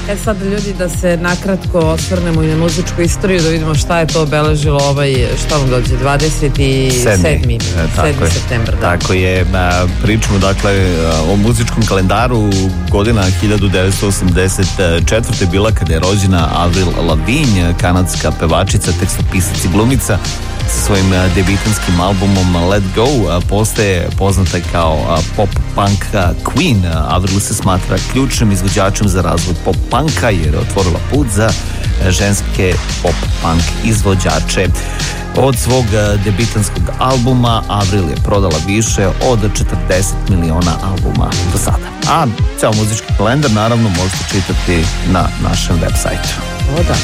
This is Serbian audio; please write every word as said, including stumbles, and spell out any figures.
E sad ljudi da se nakratko osvrnemo i na muzičku istoriju, da vidimo šta je to obeležilo ovaj, šta vam dođe, dvadeset sedmi septembar. Da. Tako je, pričamo dakle o muzičkom kalendaru. Godina hiljadu devetsto osamdeset četvrte je bila kada je rođena Avril Lavigne, kanadska pevačica, tekstopisac i glumica. Sa svojim debitanskim albumom Let Go postaje poznata kao pop-punk queen. Avril se smatra ključnim izvođačem za razvoj pop-punka jer je otvorila put za ženske pop-punk izvođače. Od svog debitanskog albuma Avril je prodala više od četrdeset miliona albuma do sada. A ceo muzički kalendar naravno možete čitati na našem web sajtu. O da.